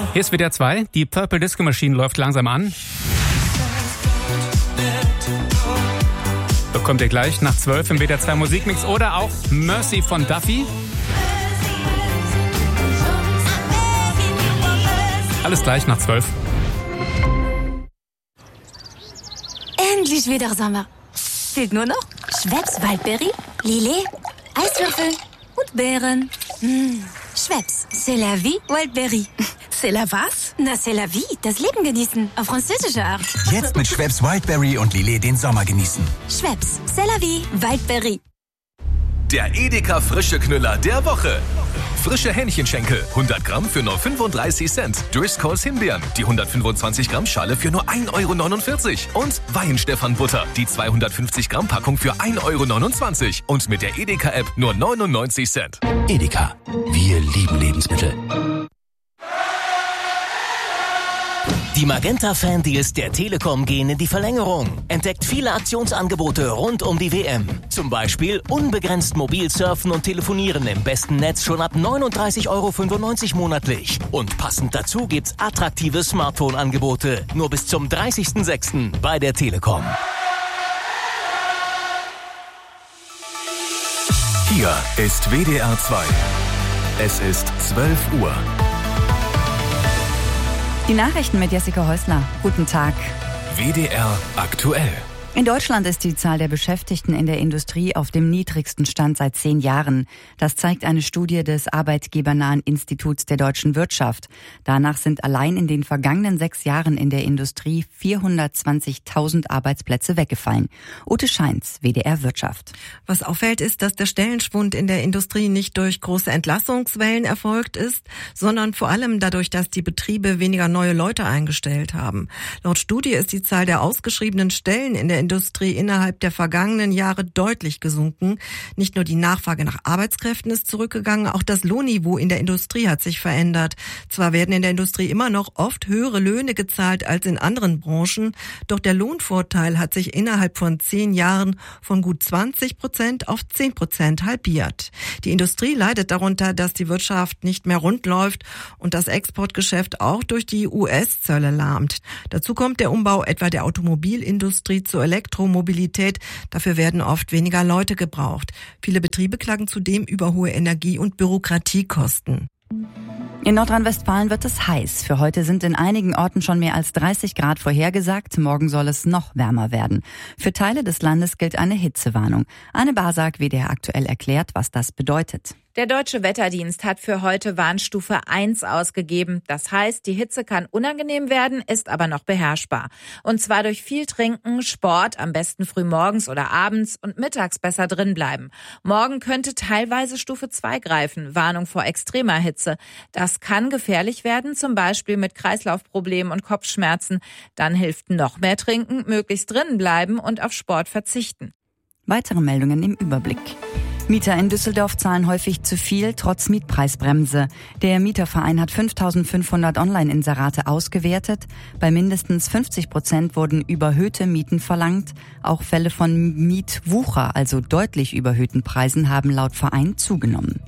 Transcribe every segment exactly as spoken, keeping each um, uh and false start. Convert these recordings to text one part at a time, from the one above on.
Hier ist W D R zwei, die Purple Disco Machine läuft langsam an. Bekommt ihr gleich nach zwölf im W D R zwei Musikmix oder auch Mercy von Duffy. Alles gleich nach zwölf. Endlich wieder Sommer. Fehlt nur noch Schweppes Waldbeere, Lillet, Eiswürfel und Beeren. Mmh. Schweppes, c'est la vie, Wildberry. C'est la was? Na, c'est la vie, das Leben genießen, auf französische Art. Jetzt mit Schweppes Wildberry und Lillet den Sommer genießen. Schweppes, c'est la vie, Wildberry. Der Edeka frische Knüller der Woche. Frische Hähnchenschenkel, hundert Gramm für nur fünfunddreißig Cent. Driscolls Himbeeren, die hundertfünfundzwanzig Gramm Schale für nur ein Euro neunundvierzig. Und Weihenstephan Butter, die zweihundertfünfzig Gramm Packung für ein Euro neunundzwanzig. Und mit der Edeka-App nur neunundneunzig Cent. Edeka, wir lieben Lebensmittel. Die Magenta-Fan-Deals der Telekom gehen in die Verlängerung. Entdeckt viele Aktionsangebote rund um die W M. Zum Beispiel unbegrenzt mobil surfen und telefonieren im besten Netz schon ab neununddreißig Euro fünfundneunzig monatlich. Und passend dazu gibt's attraktive Smartphone-Angebote. Nur bis zum dreißigsten sechsten bei der Telekom. Hier ist W D R zwei. Es ist zwölf Uhr. Die Nachrichten mit Jessica Häusler. Guten Tag. W D R aktuell. In Deutschland ist die Zahl der Beschäftigten in der Industrie auf dem niedrigsten Stand seit zehn Jahren. Das zeigt eine Studie des Arbeitgebernahen Instituts der deutschen Wirtschaft. Danach sind allein in den vergangenen sechs Jahren in der Industrie vierhundertzwanzigtausend Arbeitsplätze weggefallen. Ute Scheins, W D R Wirtschaft. Was auffällt, ist, dass der Stellenschwund in der Industrie nicht durch große Entlassungswellen erfolgt ist, sondern vor allem dadurch, dass die Betriebe weniger neue Leute eingestellt haben. Laut Studie ist die Zahl der ausgeschriebenen Stellen in der Industrie innerhalb der vergangenen Jahre deutlich gesunken. Nicht nur die Nachfrage nach Arbeitskräften ist zurückgegangen, auch das Lohnniveau in der Industrie hat sich verändert. Zwar werden in der Industrie immer noch oft höhere Löhne gezahlt als in anderen Branchen, doch der Lohnvorteil hat sich innerhalb von zehn Jahren von gut zwanzig Prozent auf zehn Prozent halbiert. Die Industrie leidet darunter, dass die Wirtschaft nicht mehr rund läuft und das Exportgeschäft auch durch die U S-Zölle lahmt. Dazu kommt der Umbau etwa der Automobilindustrie zur Elektromobilität. Dafür werden oft weniger Leute gebraucht. Viele Betriebe klagen zudem über hohe Energie- und Bürokratiekosten. In Nordrhein-Westfalen wird es heiß. Für heute sind in einigen Orten schon mehr als dreißig Grad vorhergesagt. Morgen soll es noch wärmer werden. Für Teile des Landes gilt eine Hitzewarnung. Anne Basak, W D R aktuell, erklärt, was das bedeutet. Der Deutsche Wetterdienst hat für heute Warnstufe eins ausgegeben. Das heißt, die Hitze kann unangenehm werden, ist aber noch beherrschbar. Und zwar durch viel Trinken, Sport, am besten früh morgens oder abends und mittags besser drin bleiben. Morgen könnte teilweise Stufe zwei greifen, Warnung vor extremer Hitze. Das kann gefährlich werden, zum Beispiel mit Kreislaufproblemen und Kopfschmerzen. Dann hilft noch mehr trinken, möglichst drinnen bleiben und auf Sport verzichten. Weitere Meldungen im Überblick. Mieter in Düsseldorf zahlen häufig zu viel, trotz Mietpreisbremse. Der Mieterverein hat fünftausendfünfhundert Online-Inserate ausgewertet. Bei mindestens fünfzig Prozent wurden überhöhte Mieten verlangt. Auch Fälle von Mietwucher, also deutlich überhöhten Preisen, haben laut Verein zugenommen.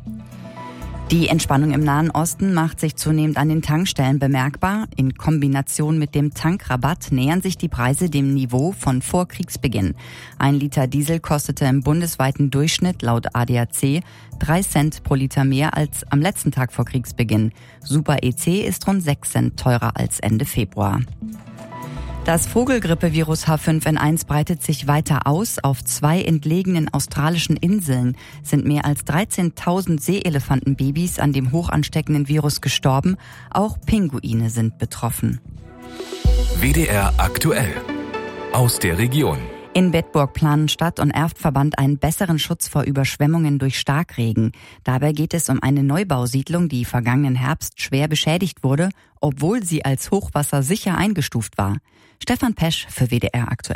Die Entspannung im Nahen Osten macht sich zunehmend an den Tankstellen bemerkbar. In Kombination mit dem Tankrabatt nähern sich die Preise dem Niveau von vor Kriegsbeginn. Ein Liter Diesel kostete im bundesweiten Durchschnitt laut A D A C drei Cent pro Liter mehr als am letzten Tag vor Kriegsbeginn. Super E C ist rund sechs Cent teurer als Ende Februar. Das Vogelgrippevirus H fünf N eins breitet sich weiter aus. Auf zwei entlegenen australischen Inseln sind mehr als dreizehntausend Seeelefantenbabys an dem hochansteckenden Virus gestorben. Auch Pinguine sind betroffen. W D R aktuell. Aus der Region. In Bedburg planen Stadt- und Erftverband einen besseren Schutz vor Überschwemmungen durch Starkregen. Dabei geht es um eine Neubausiedlung, die vergangenen Herbst schwer beschädigt wurde, obwohl sie als hochwassersicher eingestuft war. Stefan Pesch für W D R aktuell.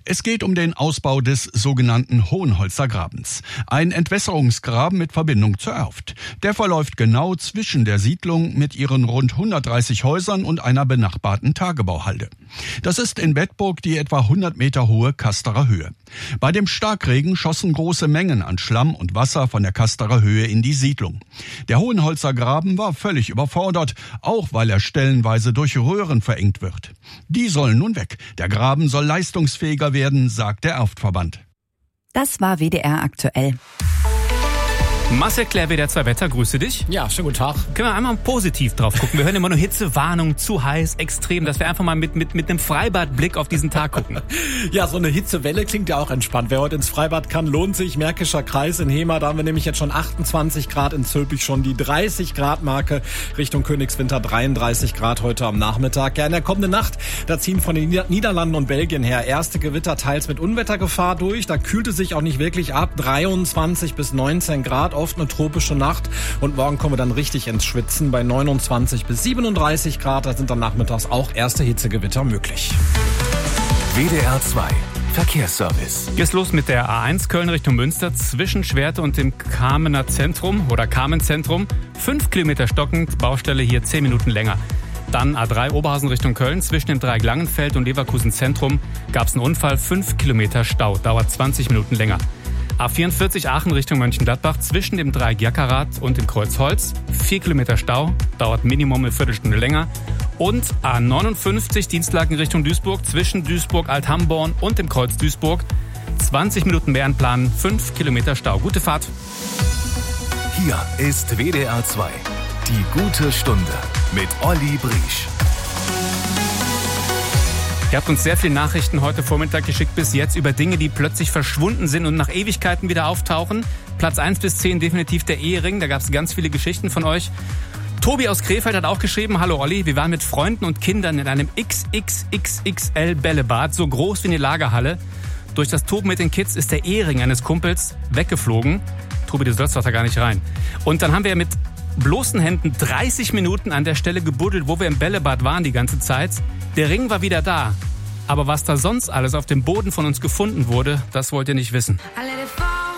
Es geht um den Ausbau des sogenannten Hohenholzer Grabens. Ein Entwässerungsgraben mit Verbindung zur Erft. Der verläuft genau zwischen der Siedlung mit ihren rund hundertdreißig Häusern und einer benachbarten Tagebauhalde. Das ist in Bedburg die etwa hundert Meter hohe Kasterer Höhe. Bei dem Starkregen schossen große Mengen an Schlamm und Wasser von der Kasterer Höhe in die Siedlung. Der Hohenholzer Graben war völlig überfordert, auch weil er stellenweise durch Röhren verengt wird. Die sollen nun weg. Der Graben soll leistungsfähiger werden, sagt der Erftverband. Das war W D R aktuell. Marcel Claire, W D R zwei Wetter, grüße dich. Ja, schönen guten Tag. Können wir einmal positiv drauf gucken? Wir hören immer nur Hitzewarnung, zu heiß, extrem, dass wir einfach mal mit, mit, mit einem Freibadblick auf diesen Tag gucken. Ja, so eine Hitzewelle klingt ja auch entspannt. Wer heute ins Freibad kann, lohnt sich. Märkischer Kreis in Hemer, da haben wir nämlich jetzt schon achtundzwanzig Grad, in Zülpich schon die dreißig Grad Marke. Richtung Königswinter dreiunddreißig Grad heute am Nachmittag. Ja, in der kommenden Nacht, da ziehen von den Niederlanden und Belgien her erste Gewitter, teils mit Unwettergefahr durch. Da kühlt es sich auch nicht wirklich ab. dreiundzwanzig bis neunzehn Grad, oft eine tropische Nacht. Und morgen kommen wir dann richtig ins Schwitzen bei neunundzwanzig bis siebenunddreißig Grad. Da sind dann nachmittags auch erste Hitzegewitter möglich. W D R zwei Verkehrsservice. Geht's los mit der A eins Köln Richtung Münster zwischen Schwerte und dem Kamener Zentrum oder Kamenzentrum. Fünf Kilometer stockend, Baustelle hier zehn Minuten länger. Dann A drei Oberhausen Richtung Köln zwischen dem Dreieck Langenfeld und Leverkusen Zentrum gab's einen Unfall, fünf Kilometer Stau, dauert zwanzig Minuten länger. A vierundvierzig Aachen Richtung Mönchengladbach zwischen dem Dreieck Jackerath und dem Kreuz Holz. Vier Kilometer Stau, dauert Minimum eine Viertelstunde länger. Und A neunundfünfzig Dienstlaken Richtung Duisburg zwischen Duisburg-Althamborn und dem Kreuz Duisburg. zwanzig Minuten mehr anplanen, fünf Kilometer Stau. Gute Fahrt. Hier ist W D R zwei. Die gute Stunde mit Olli Briesch. Ihr habt uns sehr viele Nachrichten heute Vormittag geschickt bis jetzt über Dinge, die plötzlich verschwunden sind und nach Ewigkeiten wieder auftauchen. Platz eins bis zehn definitiv der Ehering, da gab es ganz viele Geschichten von euch. Tobi aus Krefeld hat auch geschrieben, hallo Olli, wir waren mit Freunden und Kindern in einem X X X X L Bällebad, so groß wie eine Lagerhalle. Durch das Toben mit den Kids ist der Ehering eines Kumpels weggeflogen. Tobi, du sollst doch da gar nicht rein. Und dann haben wir mit bloßen Händen dreißig Minuten an der Stelle gebuddelt, wo wir im Bällebad waren die ganze Zeit. Der Ring war wieder da. Aber was da sonst alles auf dem Boden von uns gefunden wurde, das wollt ihr nicht wissen. I let it fall.